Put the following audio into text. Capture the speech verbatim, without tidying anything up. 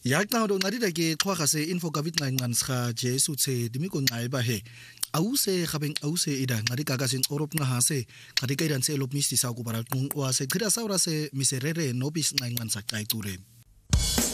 Ya xa do ngadida ke xwa se info ka vitnqanqan sga Jesu tse dimiko nqaiba he awuse gabeng awuse ida ngadika ka sin orop nga hase ngadika idan se elop misti sa ku bara qunqwa se qhira sawra se miserere nobis nqanqan sa qaicure